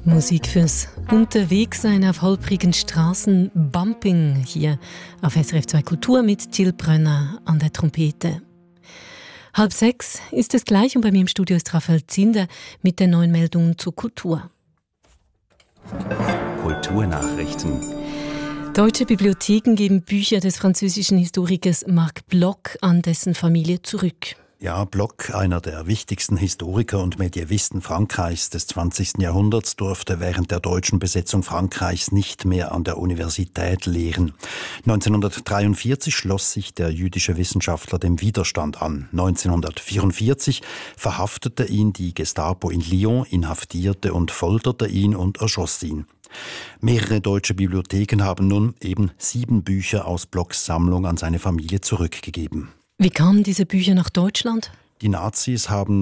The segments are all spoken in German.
Musik fürs Unterwegssein auf holprigen Straßen, Bumping hier auf SRF 2 Kultur mit Till Brönner an der Trompete. 5:30 ist es gleich und bei mir im Studio ist Raphael Zinder mit den neuen Meldungen zur Kultur. Kulturnachrichten. Deutsche Bibliotheken geben Bücher des französischen Historikers Marc Bloch an dessen Familie zurück. Ja, Bloch, einer der wichtigsten Historiker und Mediävisten Frankreichs des 20. Jahrhunderts, durfte während der deutschen Besetzung Frankreichs nicht mehr an der Universität lehren. 1943 schloss sich der jüdische Wissenschaftler dem Widerstand an. 1944 verhaftete ihn die Gestapo in Lyon, inhaftierte und folterte ihn und erschoss ihn. Mehrere deutsche Bibliotheken haben nun eben 7 Bücher aus Blochs Sammlung an seine Familie zurückgegeben. Wie kamen diese Bücher nach Deutschland? Die Nazis haben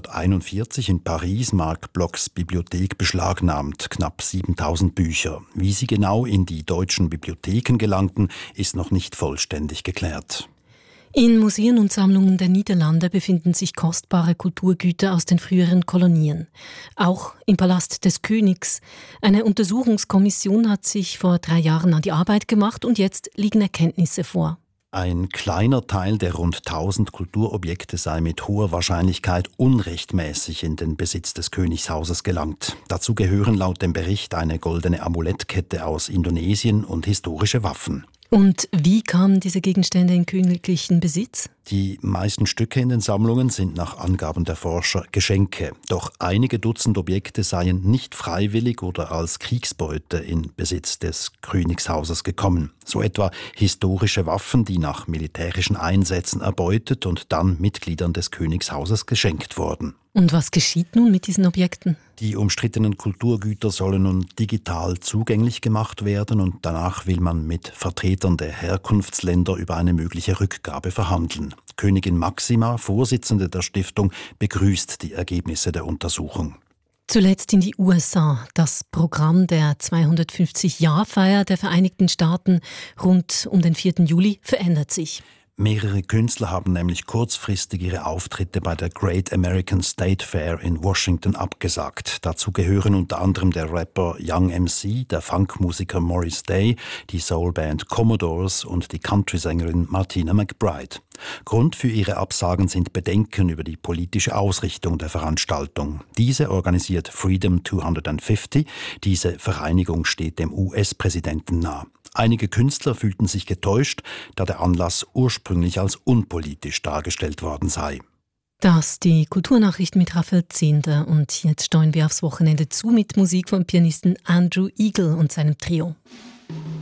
1941 in Paris Marc Blochs Bibliothek beschlagnahmt, knapp 7000 Bücher. Wie sie genau in die deutschen Bibliotheken gelangten, ist noch nicht vollständig geklärt. In Museen und Sammlungen der Niederlande befinden sich kostbare Kulturgüter aus den früheren Kolonien. Auch im Palast des Königs. Eine Untersuchungskommission hat sich vor 3 Jahren an die Arbeit gemacht und jetzt liegen Erkenntnisse vor. Ein kleiner Teil der rund 1000 Kulturobjekte sei mit hoher Wahrscheinlichkeit unrechtmäßig in den Besitz des Königshauses gelangt. Dazu gehören laut dem Bericht eine goldene Amulettkette aus Indonesien und historische Waffen. Und wie kamen diese Gegenstände in königlichen Besitz? Die meisten Stücke in den Sammlungen sind nach Angaben der Forscher Geschenke. Doch einige Dutzend Objekte seien nicht freiwillig oder als Kriegsbeute in Besitz des Königshauses gekommen. So etwa historische Waffen, die nach militärischen Einsätzen erbeutet und dann Mitgliedern des Königshauses geschenkt wurden. Und was geschieht nun mit diesen Objekten? Die umstrittenen Kulturgüter sollen nun digital zugänglich gemacht werden und danach will man mit Vertretern der Herkunftsländer über eine mögliche Rückgabe verhandeln. Königin Maxima, Vorsitzende der Stiftung, begrüßt die Ergebnisse der Untersuchung. Zuletzt in die USA. Das Programm der 250-Jahr-Feier der Vereinigten Staaten rund um den 4. Juli verändert sich. Mehrere Künstler haben nämlich kurzfristig ihre Auftritte bei der Great American State Fair in Washington abgesagt. Dazu gehören unter anderem der Rapper Young MC, der Funkmusiker Morris Day, die Soulband Commodores und die Countrysängerin Martina McBride. Grund für ihre Absagen sind Bedenken über die politische Ausrichtung der Veranstaltung. Diese organisiert Freedom 250. Diese Vereinigung steht dem US-Präsidenten nahe. Einige Künstler fühlten sich getäuscht, da der Anlass ursprünglich als unpolitisch dargestellt worden sei. Das die Kulturnachrichten mit Raphael Zinder. Und jetzt steuern wir aufs Wochenende zu mit Musik vom Pianisten Andrew Eagle und seinem Trio.